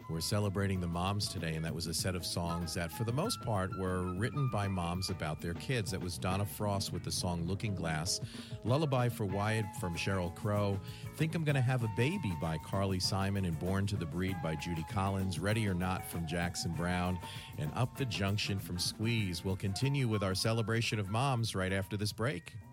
We're celebrating the moms today, and that was a set of songs that, for the most part, were written by moms about their kids. That was Donna Frost with the song Looking Glass, Lullaby for Wyatt from Sheryl Crow, Think I'm Gonna Have a Baby by Carly Simon, and Born to the Breed by Judy Collins, Ready or Not from Jackson Browne, and Up the Junction from Squeeze. We'll continue with our celebration of moms right after this break.